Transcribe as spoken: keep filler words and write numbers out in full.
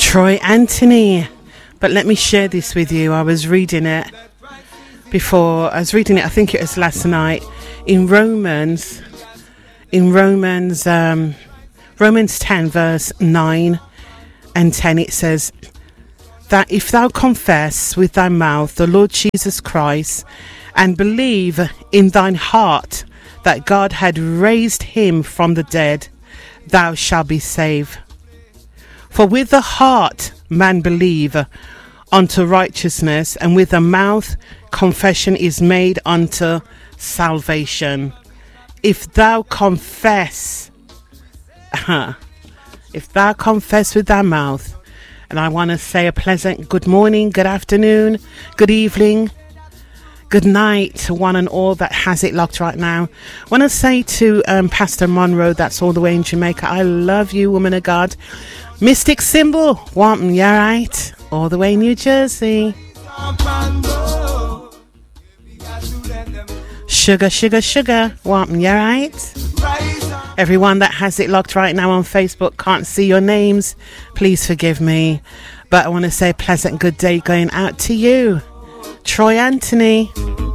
Troy Anthony. But let me share this with you. I was reading it before. I was reading it, I think it was last night, in Romans, in Romans, um, Romans ten, verse nine and ten. It says that if thou confess with thy mouth the Lord Jesus Christ and believe in thine heart that God had raised him from the dead, thou shalt be saved. For with the heart man believe unto righteousness, and with the mouth confession is made unto salvation. If thou confess, if thou confess with thy mouth, and I want to say a pleasant good morning, good afternoon, good evening, good night to one and all that has it locked right now. I want to say to um, Pastor Monroe, that's all the way in Jamaica, I love you, woman of God. Mystic Symbol, Wampum, you right? All the way in New Jersey. Sugar, sugar, sugar, Wampum, you right? Everyone that has it locked right now on Facebook, can't see your names, please forgive me. But I want to say a pleasant good day going out to you. Troy Anthony.